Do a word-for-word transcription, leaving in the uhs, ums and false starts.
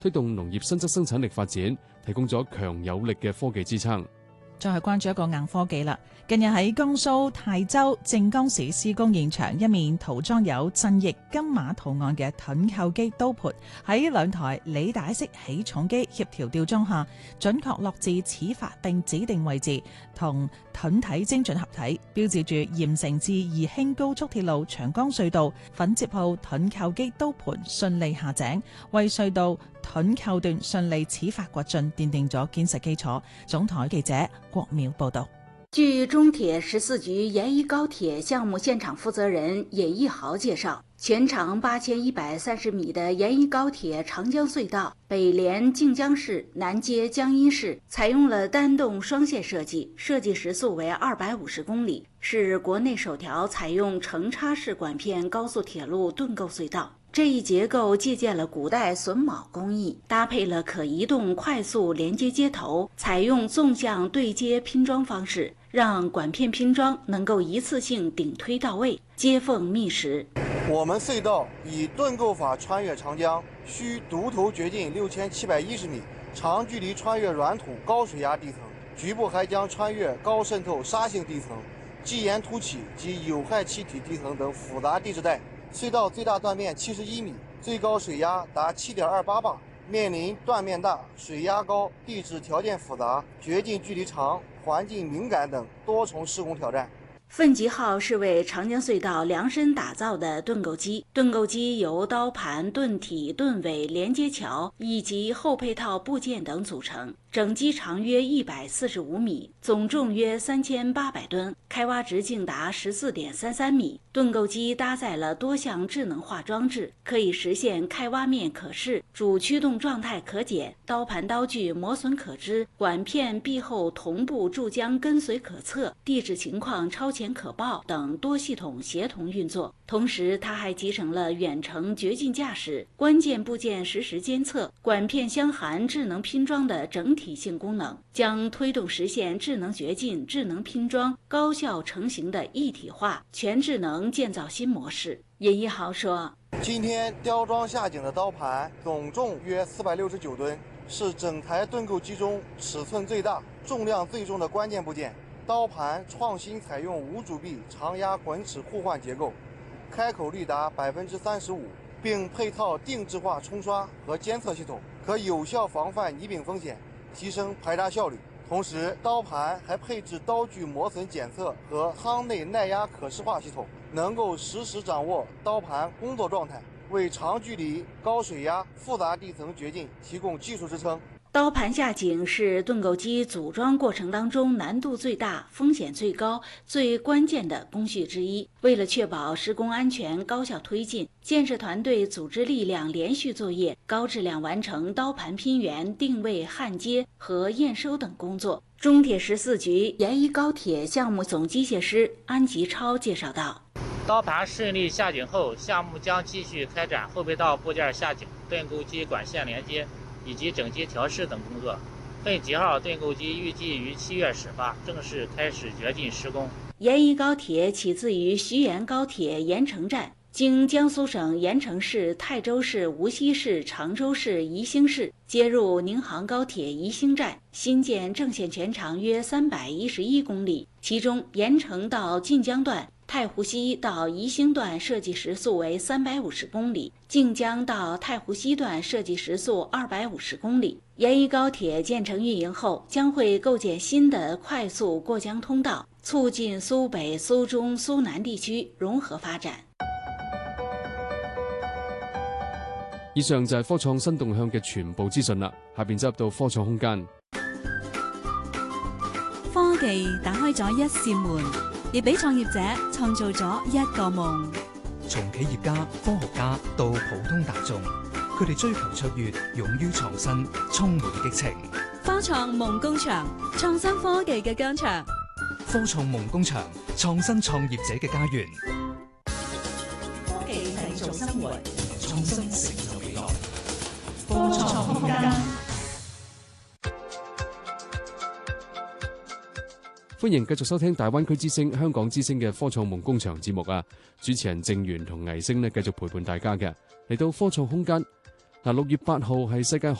推動農業新質生產力發展，提供咗強有力嘅科技支撐。 再係關注一個硬科技啦。近日喺江蘇泰州靖江市施工現場，一面塗裝有鎮翼金馬圖案嘅盾構機刀盤，喺兩台履帶式起重機協調吊裝下，準確落至齒法並指定位置，同盾體精準合體，標誌住鹽城至宜興高速鐵路長江隧道粉接號盾構機刀盤順利下井，為隧道盾構段順利齒法掘進奠定咗堅實基礎。總台記者郭淼報道。 據中鐵十四局延宜高鐵項目現場負責人尹一豪介紹，全長八千一百三十米的延宜高鐵長江隧道北連靖江市，南接江陰市，採用了單洞雙線設計，設計時速為二百五十公里，是國內首條採用承插式管片高速鐵路盾構隧道。這一結構借鑑了古代榫卯工藝，搭配了可移動快速連接接頭，採用縱向對接拼裝方式，讓管片拼裝能夠一次性頂推到位，接縫密實。 我們隧道以盾構法穿越長江，需獨頭掘進六千七百一十米，長距離穿越軟土高水壓地層，局部還將穿越高滲透沙性地層、基岩凸起及有害氣體地層等複雜地質帶。隧道最大斷面七十一米，最高水壓達七點二八巴，面臨斷面大、水壓高、地質條件複雜、掘進距離長、環境敏感等多重施工挑戰。 奮吉號是為長江隧道量身打造的盾構機，盾構機由刀盤、盾體、盾尾、連接橋以及後配套部件等組成。整機長約一百四十五米，總重約三千八百噸，開挖直徑達十四點三三米。盾構機搭載了多項智能化裝置，可以實現開挖面可視、主驅動狀態可檢、刀盤刀具磨損可知、管片壁後同步注漿跟隨可測、地質情況超前可報等多系統協同運作。同時，它還集成了遠程掘進駕駛、關鍵部件實時監測、管片相含智能拼裝的整體體性功能，將推動實現智能掘進、智能拼裝、高效成型的一體化全智能建造新模式。尹一豪說： 今天雕裝下井的刀盤總重約四百六十九噸，是整台盾構機中尺寸最大、重量最重的關鍵部件。刀盤創新採用無主臂長壓滾齒互換結構，開口率達百分之三十五，並配套定制化沖刷和監測系統，可有效防範泥柄風險，提升排查效率。同時，刀盤還配置刀具磨損檢測和艙內耐壓可視化系統，能夠實時掌握刀盤工作狀態，為長距離、高水壓、複雜地層掘進提供技術支撐。 刀盤下井是盾構機組裝過程當中難度最大、風險最高、最關鍵的工序之一。為了確保施工安全、高效推進，建設團隊組織力量連續作業，高質量完成刀盤拼圓、定位、焊接和驗收等工作。中鐵十四局延宜高鐵項目總機械師安吉超介紹道： 刀盤順利下井後，項目將繼續開展後備道部件下井、盾構機管線連接以及整機調試等工作。奮吉號盾構機預計於七月始發，正式開始掘進施工。 延宜高鐵起自於徐延高鐵鹽城站，經江蘇省鹽城市、泰州市、無錫市、常州市、宜興市，接入寧杭高鐵宜興站，新建正線全長約三百一十一公里，其中鹽城到靖江段、太湖西到宜興段設計時速為三百五十公里，靖江到太湖西段設計時速二百五十公里。延宜高鐵建成運營後，將會構建新的快速過江通道，促進蘇北、蘇中、蘇南地區融合發展。 以上就係科創新動向嘅全部資訊啦，下邊走入到科創空間。 科技打開咗一扇門，亦俾創業者創造咗一個夢。 從企業家、科學家到普通大眾，佢哋追求卓越，勇於創新，充滿激情。 科創夢工場，創新科技嘅疆場。 科創夢工場，創新創業者嘅家園。 科技製造生活， 創新成就未來。 科創空間。 歡迎繼續收聽大灣區之聲、香港之聲嘅科創夢工場節目啊！主持人鄭源同倪星呢繼續陪伴大家嘅。嚟到科創空間， 嗱，六月八號係世界